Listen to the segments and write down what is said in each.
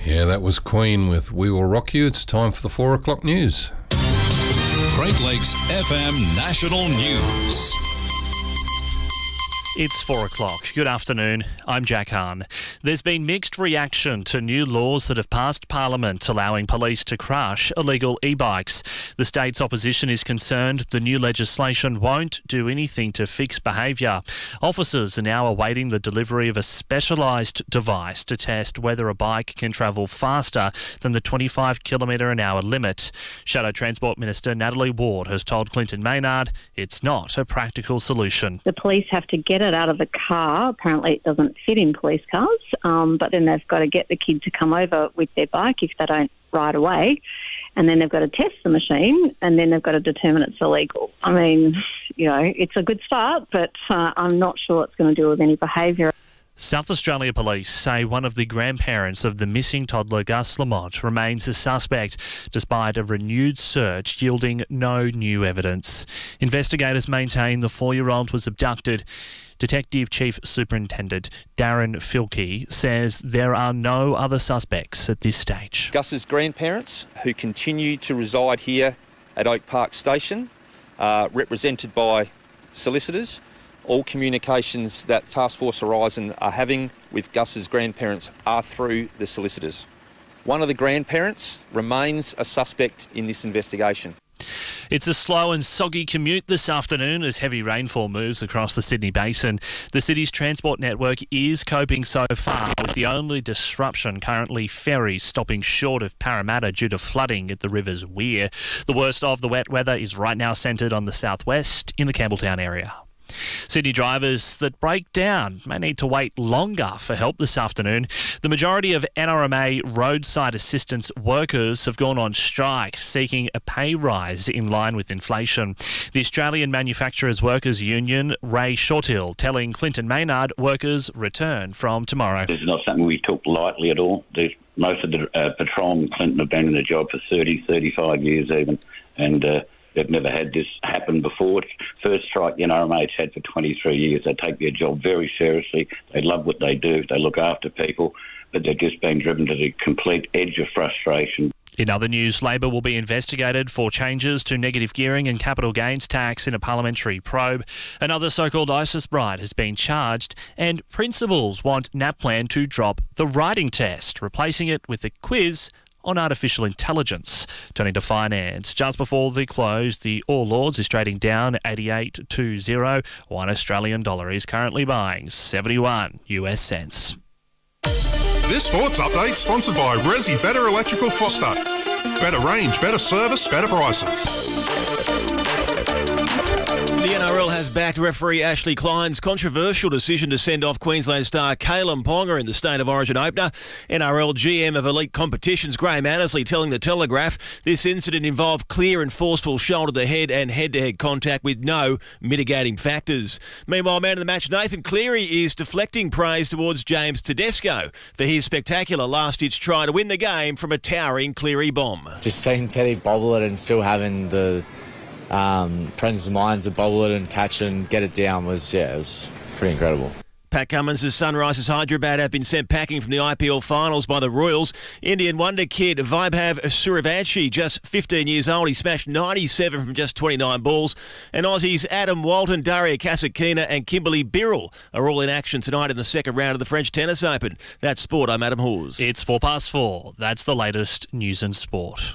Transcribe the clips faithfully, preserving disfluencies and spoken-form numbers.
Yeah, that was Queen with We Will Rock You. It's time for the four o'clock news. Great Lakes F M National News. It's four o'clock. Good afternoon. I'm Jack Hahn. There's been mixed reaction to new laws that have passed Parliament allowing police to crush illegal e-bikes. The state's opposition is concerned the new legislation won't do anything to fix behaviour. Officers are now awaiting the delivery of a specialised device to test whether a bike can travel faster than the twenty-five kilometre an hour limit. Shadow Transport Minister Natalie Ward has told Clinton Maynard it's not a practical solution. The police have to get it out of the car. Apparently it doesn't fit in police cars, um, but then they've got to get the kid to come over with their bike if they don't right away, and then they've got to test the machine, and then they've got to determine it's illegal. I mean, you know, it's a good start, but uh, I'm not sure it's going to deal with any behaviour. South Australia Police say one of the grandparents of the missing toddler Gus Lamont remains a suspect, despite a renewed search yielding no new evidence. Investigators maintain the four-year-old was abducted. Detective Chief Superintendent Darren Filkey says there are no other suspects at this stage. Gus's grandparents, who continue to reside here at Oak Park Station, are represented by solicitors. All communications that Task Force Horizon are having with Gus's grandparents are through the solicitors. One of the grandparents remains a suspect in this investigation. It's a slow and soggy commute this afternoon as heavy rainfall moves across the Sydney Basin. The city's transport network is coping so far, with the only disruption currently ferries stopping short of Parramatta due to flooding at the river's weir. The worst of the wet weather is right now centred on the southwest in the Campbelltown area. Sydney drivers that break down may need to wait longer for help this afternoon. The majority of N R M A roadside assistance workers have gone on strike, seeking a pay rise in line with inflation. The Australian Manufacturers Workers Union, Ray Shorthill, telling Clinton Maynard workers return from tomorrow. This is not something we took lightly at all. There's, most of the uh, patrolmen Clinton have been in the job for thirty, thirty-five years even, and uh, they've never had this happen before. It's first strike the N R M A's had for twenty-three years. They take their job very seriously. They love what they do. They look after people, but they've just been driven to the complete edge of frustration. In other news, Labor will be investigated for changes to negative gearing and capital gains tax in a parliamentary probe. Another so-called ISIS bride has been charged, and principals want NAPLAN to drop the writing test, replacing it with a quiz on artificial intelligence. Turning to finance, just before the close, the All Ords is trading down eighty-eight twenty. One Australian dollar is currently buying seventy-one U S cents. This sports update sponsored by Resi Better Electrical Foster. Better range, better service, better prices. The N R L has backed referee Ashley Klein's controversial decision to send off Queensland star Kalen Ponga in the State of Origin opener. N R L G M of Elite Competitions Graham Annesley telling The Telegraph this incident involved clear and forceful shoulder-to-head and head-to-head contact with no mitigating factors. Meanwhile, man of the match Nathan Cleary is deflecting praise towards James Tedesco for his spectacular last-ditch try to win the game from a towering Cleary bomb. Just seeing Teddy bobble it and still having the Um, presence of mind to bobble it and catch it and get it down was, yeah, it was pretty incredible. Pat Cummins' Sunrisers Hyderabad have been sent packing from the I P L finals by the Royals. Indian wonder kid Vaibhav Suryavanshi, just fifteen years old, he smashed ninety-seven from just twenty-nine balls. And Aussies Adam Walton, Daria Kasatkina and Kimberly Birrell are all in action tonight in the second round of the French Tennis Open. That's sport. I'm Adam Hawes. It's four past four. That's the latest news and sport.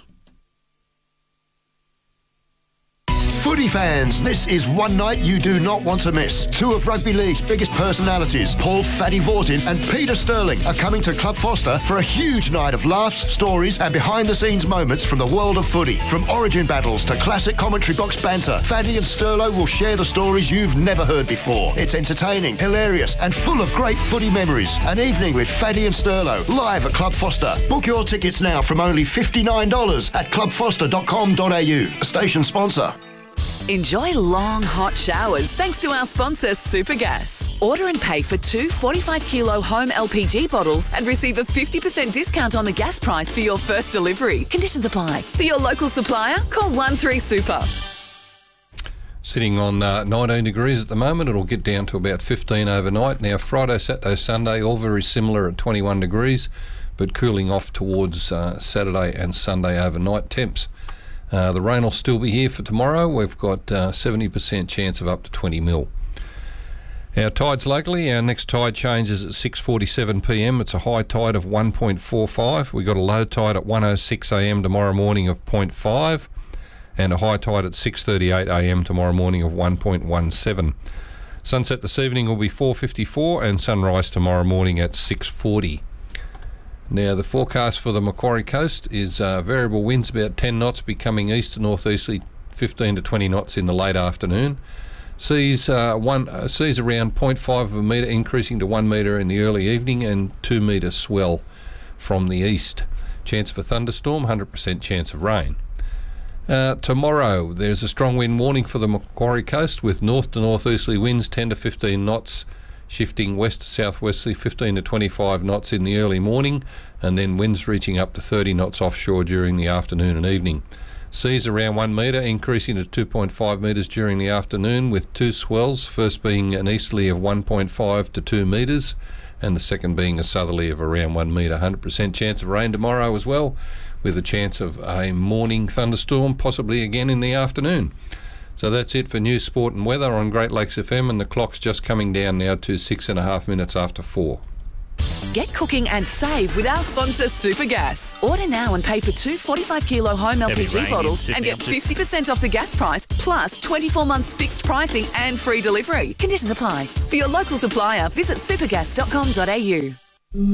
Footy fans, this is one night you do not want to miss. Two of rugby league's biggest personalities, Paul Fatty Vortin and Peter Sterling, are coming to Club Foster for a huge night of laughs, stories and behind-the-scenes moments from the world of footy. From origin battles to classic commentary box banter, Fatty and Sterlo will share the stories you've never heard before. It's entertaining, hilarious and full of great footy memories. An evening with Fatty and Sterlo, live at Club Foster. Book your tickets now from only fifty-nine dollars at club foster dot com dot a u. A station sponsor. Enjoy long, hot showers thanks to our sponsor, Supergas. Order and pay for two forty-five kilo home L P G bottles and receive a fifty percent discount on the gas price for your first delivery. Conditions apply. For your local supplier, call one three super. Sitting on uh, nineteen degrees at the moment. It'll get down to about fifteen overnight. Now, Friday, Saturday, Sunday, all very similar at twenty-one degrees, but cooling off towards uh, Saturday and Sunday overnight temps. Uh, the rain will still be here for tomorrow. We've got uh, seventy percent chance of up to twenty mil. Our tides locally, our next tide changes at six forty-seven p m. It's a high tide of one point four five. We've got a low tide at one oh six a m tomorrow morning of zero point five. And a high tide at six thirty-eight a m tomorrow morning of one point one seven. Sunset this evening will be four fifty-four and sunrise tomorrow morning at six forty. Now, the forecast for the Macquarie coast is uh, variable winds about ten knots, becoming east to northeasterly fifteen to twenty knots in the late afternoon. Seas, uh, one, uh, seas around zero point five of a metre, increasing to one metre in the early evening, and two metre swell from the east. Chance for thunderstorm, one hundred percent chance of rain. Uh, tomorrow, there's a strong wind warning for the Macquarie coast with north to northeasterly winds ten to fifteen knots, shifting west to southwesterly fifteen to twenty-five knots in the early morning, and then winds reaching up to thirty knots offshore during the afternoon and evening. Seas around one metre, increasing to two point five metres during the afternoon, with two swells, first being an easterly of one point five to two metres, and the second being a southerly of around one metre. one hundred percent chance of rain tomorrow as well, with a chance of a morning thunderstorm, possibly again in the afternoon. So that's it for news, sport and weather on Great Lakes F M, and the clock's just coming down now to six and a half minutes after four. Get cooking and save with our sponsor Supergas. Order now and pay for two forty-five kilo home L P G bottles and get fifty percent off the gas price, plus twenty-four months fixed pricing and free delivery. Conditions apply. For your local supplier, visit supergas dot com dot a u.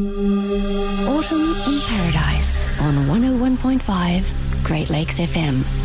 Autumn in Paradise on one oh one point five Great Lakes F M.